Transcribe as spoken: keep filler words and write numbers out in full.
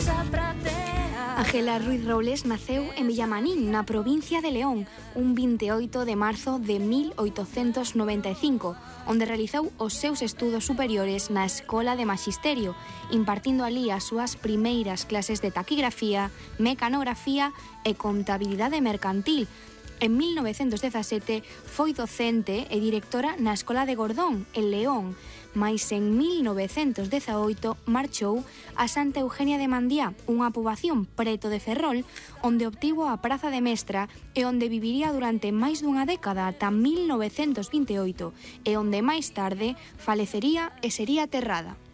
Ángela Ruiz Robles naceu en Villamanín, na provincia de León, un vinte e oito de marzo de mil oitocentos noventa e cinco, onde realizou os seus estudos superiores na Escola de Maxisterio, impartindo alí as súas primeiras clases de taquigrafía, mecanografía e contabilidade mercantil. En mil novecentos dezasete foi docente e directora na Escola de Gordón, en León, mais en mil novecentos dezaoito marchou a Santa Eugenia de Mandiá, unha poboación preto de Ferrol, onde obtivo a praza de mestra e onde viviría durante máis dunha década ata mil novecentos vinte e oito, e onde máis tarde falecería e sería aterrada.